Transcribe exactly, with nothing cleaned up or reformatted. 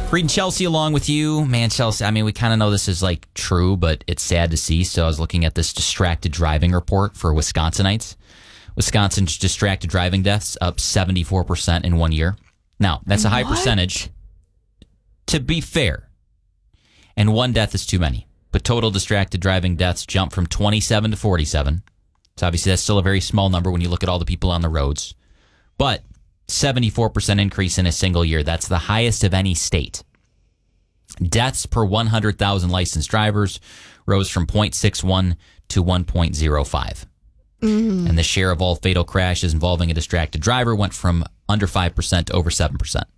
Reading Chelsea along with you. Man, Chelsea, I mean, we kind of know this is like true, but it's sad to see. So I was looking at this distracted driving report for Wisconsinites. Wisconsin's distracted driving deaths up seventy-four percent in one year. Now, that's a high What? percentage, to be fair. And one death is too many. But total distracted driving deaths jumped from twenty-seven to forty-seven. So obviously that's still a very small number when you look at all the people on the roads. But seventy-four percent increase in a single year. That's the highest of any state. Deaths per one hundred thousand licensed drivers rose from zero point six one to one point zero five. Mm. And the share of all fatal crashes involving a distracted driver went from under five percent to over seven percent.